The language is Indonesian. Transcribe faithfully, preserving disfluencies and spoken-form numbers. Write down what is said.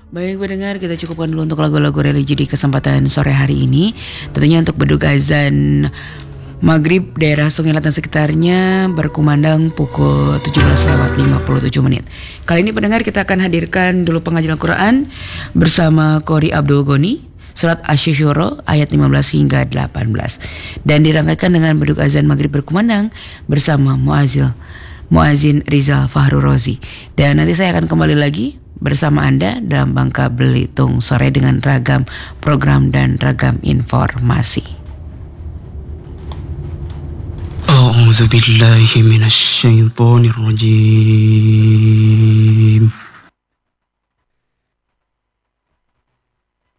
Baik pendengar, kita cukupkan dulu untuk lagu-lagu religi di kesempatan sore hari ini. Tentunya untuk beduk azan Maghrib daerah Sungai Latan sekitarnya berkumandang pukul tujuh belas lewat lima puluh tujuh menit. Kali ini pendengar kita akan hadirkan dulu pengajian Al-Quran bersama Qori Abdul Goni, surat Asy-Syura ayat lima belas hingga delapan belas. Dan dirangkaikan dengan beduk azan Maghrib berkumandang bersama Muazil Muazin Rizal Fahru Rozi. Dan nanti saya akan kembali lagi bersama Anda dalam Bangka Belitung sore dengan ragam program dan ragam informasi. A'udzu billahi minasy syaithanir rajim.